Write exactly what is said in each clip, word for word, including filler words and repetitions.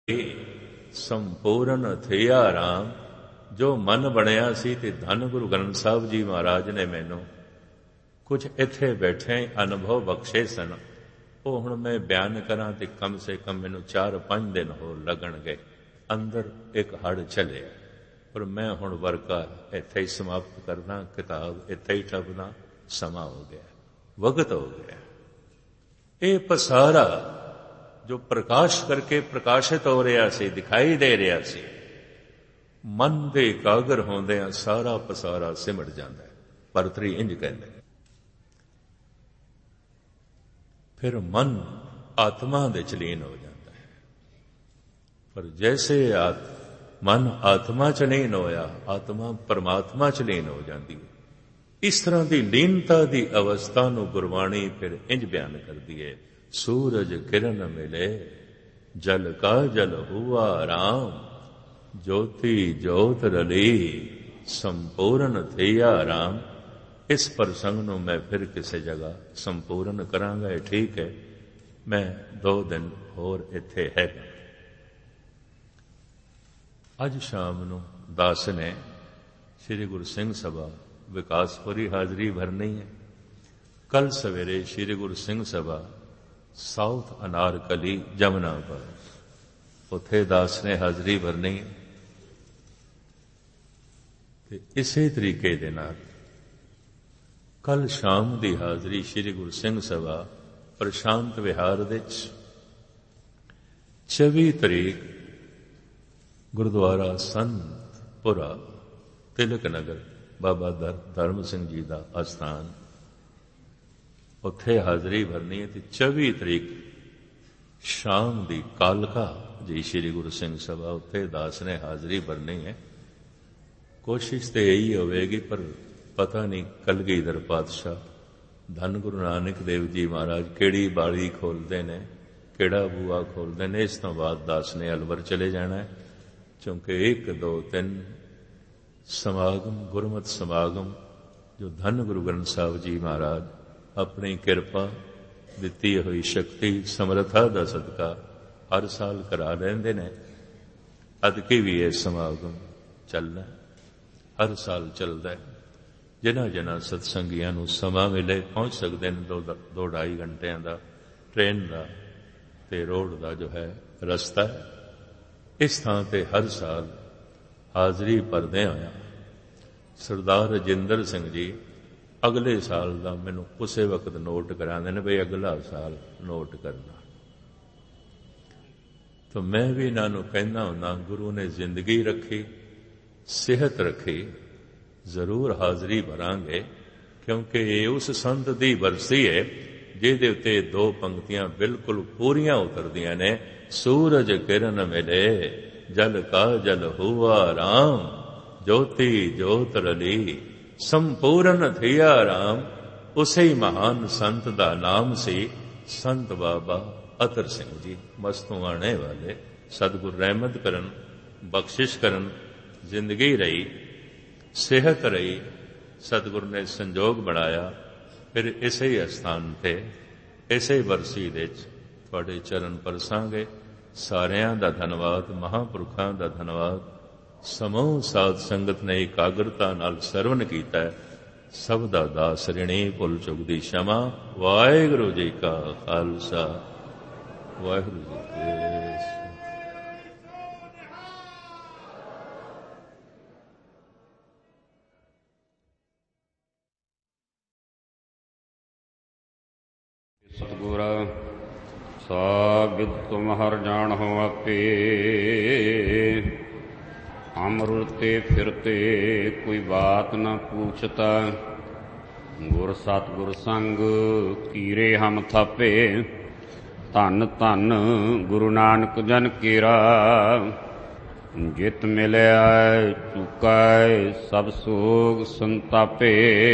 ਸੰਪੂਰਨ ਥਿਆ ਰਾਮ। ਜੋ ਮਨ ਬਣਿਆ ਸੀ ਤੇ ਧੰਨ ਗੁਰੂ ਗ੍ਰੰਥ ਸਾਹਿਬ ਜੀ ਮਹਾਰਾਜ ਨੇ ਮੈਨੂੰ ਕੁਝ ਇੱਥੇ ਬੈਠੇ ਅਨੁਭਵ ਬਖਸ਼ੇ ਸਨ। ਉਹ ਹੁਣ ਮੈਂ ਬਿਆਨ ਕਰਾਂ ਤੇ ਕਮ ਸੇ ਕਮ ਮੈਨੂੰ ਚਾਰ ਪੰਜ ਦਿਨ ਹੋਰ ਲੱਗਣਗੇ। ਅੰਦਰ ਇੱਕ ਹੜ ਚੱਲਿਆ, ਪਰ ਮੈਂ ਹੁਣ ਵਰਕਾ ਇੱਥੇ ਹੀ ਸਮਾਪਤ ਕਰਨਾ, ਕਿਤਾਬ ਇੱਥੇ ਹੀ ਠੱਪਣਾ। ਸਮਾਂ ਹੋ ਗਿਆ, ਵਕਤ ਹੋ ਗਿਆ। ਇਹ ਪਸਾਰਾ ਜੋ ਪ੍ਰਕਾਸ਼ ਕਰਕੇ ਪ੍ਰਕਾਸ਼ਿਤ ਹੋ ਰਿਹਾ ਸੀ, ਦਿਖਾਈ ਦੇ ਰਿਹਾ ਸੀ, ਮਨ ਦੇ ਇਕਾਗਰ ਹੁੰਦਿਆਂ ਸਾਰਾ ਪਸਾਰਾ ਸਿਮਟ ਜਾਂਦਾ ਹੈ। ਭਰਤਰੀ ਇੰਝ ਕਹਿੰਦੇ। ਫਿਰ ਮਨ ਆਤਮਾ ਦੇ ਚ ਲੀਨ ਹੋ ਜਾਂਦਾ ਹੈ। ਪਰ ਜੈਸੇ ਆਤ ਮਨ ਆਤਮਾ ਚ ਲੀਨ ਹੋਇਆ, ਆਤਮਾ ਪਰਮਾਤਮਾ ਚ ਲੀਨ ਹੋ ਜਾਂਦੀ ਹੈ। ਇਸ ਤਰ੍ਹਾਂ ਦੀ ਲੀਨਤਾ ਦੀ ਅਵਸਥਾ ਨੂੰ ਗੁਰਬਾਣੀ ਫਿਰ ਇੰਝ ਬਿਆਨ ਕਰਦੀ ਹੈ। ਸੂਰਜ ਕਿਰਨ ਮਿਲੇ, ਜਲ ਕਾ ਜਲ ਹੁਆ ਰਾਮ। ਜੋਤੀ ਜੋਤ ਰਲੀ, ਸੰਪੂਰਨ ਥਿਆ ਰਾਮ। ਇਸ ਪ੍ਰਸੰਗ ਨੂੰ ਮੈਂ ਫਿਰ ਕਿਸੇ ਜਗ੍ਹਾ ਸੰਪੂਰਨ ਕਰਾਂਗਾ। ਇਹ ਠੀਕ ਹੈ, ਮੈਂ ਦੋ ਦਿਨ ਹੋਰ ਇੱਥੇ ਹੈ। ਅੱਜ ਸ਼ਾਮ ਨੂੰ ਦਾਸ ਨੇ ਸ੍ਰੀ ਗੁਰੂ ਸਿੰਘ ਸਭਾ ਵਿਕਾਸਪੁਰੀ ਹਾਜ਼ਰੀ ਭਰਨੀ ਹੈ। ਕੱਲ ਸਵੇਰੇ ਸ੍ਰੀ ਗੁਰੂ ਸਿੰਘ ਸਭਾ ਸਾਊਥ ਅਨਾਰਕਲੀ ਜਮਨਾਪੁਰ, ਉੱਥੇ ਦਾਸ ਨੇ ਹਾਜ਼ਰੀ ਭਰਨੀ ਹੈ। ਤੇ ਇਸੇ ਤਰੀਕੇ ਦੇ ਨਾਲ ਕੱਲ ਸ਼ਾਮ ਦੀ ਹਾਜ਼ਰੀ ਸ੍ਰੀ ਗੁਰੂ ਸਿੰਘ ਸਭਾ ਪ੍ਰਸ਼ਾਂਤ ਵਿਹਾਰ ਵਿੱਚ ਚੌਵੀ ਤਰੀਕ ਗੁਰਦੁਆਰਾ ਸੰਤਪੁਰਾ ਤਿਲਕ ਨਗਰ ਬਾਬਾ ਧਰਮ ਸਿੰਘ ਜੀ ਦਾ ਅਸਥਾਨ, ਉੱਥੇ ਹਾਜ਼ਰੀ ਭਰਨੀ ਹੈ। ਤੇ ਚੌਵੀ ਤਰੀਕ ਸ਼ਾਮ ਦੀ ਕਾਲਕਾ ਜੀ ਸ੍ਰੀ ਗੁਰੂ ਸਿੰਘ ਸਭਾ, ਉੱਥੇ ਦਾਸ ਨੇ ਹਾਜ਼ਰੀ ਭਰਨੀ ਹੈ। ਕੋਸ਼ਿਸ਼ ਤੇ ਇਹੀ ਹੋਵੇਗੀ, ਪਰ ਪਤਾ ਨਹੀਂ ਕਲਗੀਧਰ ਪਾਤਸ਼ਾਹ ਧੰਨ ਗੁਰੂ ਨਾਨਕ ਦੇਵ ਜੀ ਮਹਾਰਾਜ ਕਿਹੜੀ ਬਾੜੀ ਖੋਲਦੇ ਨੇ, ਕਿਹੜਾ ਬੂਆ ਖੋਲਦੇ ਨੇ। ਇਸ ਤੋਂ ਬਾਅਦ ਦਾਸ ਨੇ ਅਲਵਰ ਚਲੇ ਜਾਣਾ ਹੈ, ਕਿਉਂਕਿ ਇੱਕ ਦੋ ਤਿੰਨ ਸਮਾਗਮ, ਗੁਰਮਤਿ ਸਮਾਗਮ ਜੋ ਧੰਨ ਗੁਰੂ ਗ੍ਰੰਥ ਸਾਹਿਬ ਜੀ ਮਹਾਰਾਜ ਆਪਣੀ ਕਿਰਪਾ ਦਿੱਤੀ ਹੋਈ ਸ਼ਕਤੀ ਸਮਰੱਥਾ ਦਾ ਸਦਕਾ ਹਰ ਸਾਲ ਕਰਾ ਲੈਂਦੇ ਨੇ। ਅਦਕੀ ਵੀ ਇਹ ਸਮਾਗਮ ਚੱਲਣਾ, ਹਰ ਸਾਲ ਚੱਲਦਾ ਹੈ। ਜਿਨ੍ਹਾਂ ਜਿਨ੍ਹਾਂ ਸਤਸੰਗੀਆਂ ਨੂੰ ਸਮਾਂ ਮਿਲੇ ਪਹੁੰਚ ਸਕਦੇ ਨੇ। ਦੋ ਦੋ ਢਾਈ ਘੰਟਿਆਂ ਦਾ ਟ੍ਰੇਨ ਦਾ ਤੇ ਰੋਡ ਦਾ ਜੋ ਹੈ ਰਸਤਾ ਹੈ। ਇਸ ਥਾਂ ਤੇ ਹਰ ਸਾਲ ਹਾਜ਼ਰੀ ਭਰਦੇ ਹੋਇਆ ਸਰਦਾਰ ਰਜਿੰਦਰ ਸਿੰਘ ਜੀ ਅਗਲੇ ਸਾਲ ਦਾ ਮੈਨੂੰ ਉਸੇ ਵਕਤ ਨੋਟ ਕਰਾਉਂਦੇ ਨੇ, ਬਈ ਅਗਲਾ ਸਾਲ ਨੋਟ ਕਰਨਾ। ਤਾਂ ਮੈਂ ਵੀ ਇਹਨਾਂ ਨੂੰ ਕਹਿੰਦਾ ਹੁੰਦਾ, ਗੁਰੂ ਨੇ ਜ਼ਿੰਦਗੀ ਰੱਖੀ, ਸਿਹਤ ਰੱਖੀ, ਜ਼ਰੂਰ ਹਾਜ਼ਰੀ ਭਰਾਂਗੇ, ਕਿਉਂਕਿ ਇਹ ਉਸ ਸੰਤ ਦੀ ਬਰਸੀ ਹੈ ਜਿਹਦੇ ਉੱਤੇ ਦੋ ਪੰਕਤੀਆਂ ਬਿਲਕੁਲ ਪੂਰੀਆਂ ਉਤਰਦੀਆਂ ਨੇ। ਸੂਰਜ ਕਿਰਨ ਮਿਲੇ, ਜਲ ਕਾ ਜਲ ਹੁਆ ਰਾਮ। ਜੋਤੀ ਜੋਤ ਰਲੀ, ਸੰਪੂਰਨ ਥਿਆ ਰਾਮ। ਉਸੇ ਹੀ ਮਹਾਨ ਸੰਤ ਦਾ ਨਾਮ ਸੀ ਸੰਤ ਬਾਬਾ ਅਤਰ ਸਿੰਘ ਜੀ। ਮਸਤੋਂ ਆਣੇ ਵਾਲੇ ਸਤਿਗੁਰ ਰਹਿਮਤ ਕਰਨ, ਬਖਸ਼ਿਸ਼ ਕਰਨ, ਜ਼ਿੰਦਗੀ ਰਹੀ, ਸਿਹਤ ਰਹੀ, ਸਤਿਗੁਰ ਨੇ ਸੰਜੋਗ ਬਣਾਇਆ। ਫਿਰ ਇਸੇ ਹੀ ਅਸਥਾਨ ਤੇ ਇਸੇ ਵਰਸੀ ਵਿੱਚ ਤੁਹਾਡੇ ਚਰਨ ਪਰਸਾਂਗੇ। ਸਾਰਿਆਂ ਦਾ ਧੰਨਵਾਦ, ਮਹਾਂਪੁਰਖਾਂ ਦਾ ਧੰਨਵਾਦ। ਸਮੂਹ ਸਾਧ ਸੰਗਤ ਨੇ ਇਕਾਗਰਤਾ ਨਾਲ ਸਰਵਨ ਕੀਤਾ ਹੈ। ਸਭ ਦਾ ਦਾਸ ਰਿਣੀ, ਭੁੱਲ ਚੁੱਕ ਦੀ क्षमा। ਵਾਹਿਗੁਰੂ ਜੀ ਕਾ ਖਾਲਸਾ, ਵਾਹਿਗੁਰੂ ਜੀ ਕੀ ਫਤਿਹ। ਸਤਿਗੁਰ ਸਾਬਿਦ ਤੁਮ ਹਰ ਜਾਣਹੁ ਆਪੇ। ਅਮਰੁਤੇ ਫਿਰਤੇ ਕੋਈ ਬਾਤ ਨ ਪੂਛਤਾ। ਗੁਰ ਸਤਿਗੁਰ ਸੰਗ ਕੀਰੇ ਹਮ ਥਾਪੇ। ਧੰਨ ਧੰਨ ਗੁਰੂ ਨਾਨਕ ਜਨ ਕੇਰਾ। ਜਿਤ ਮਿਲਿਆ ਚੁਕੈ ਸਭ ਸੋਗ ਸੰਤਾਪੇ।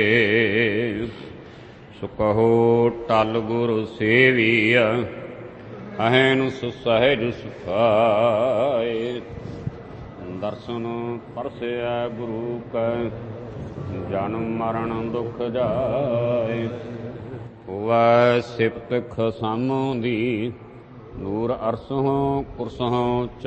ਸੋ ਕਹੋ ਟਲ ਗੁਰ ਸੇਵੀਆ। ਅਹੈਨੁ ਸਹਿਜ ਸੁਖਾਏ। ਦਰਸ਼ਨ ਪਰਸਿਆ ਗੁਰੂ ਕੈ। ਜਨਮ ਮਰਨ ਦੁਖ ਜਾਏ। ਹੋਵੈ ਸਿਫਤ ਖਸਮ ਦੀ। ਨੂਰ ਅਰਸੋਂ ਕੁਰਸੋਂ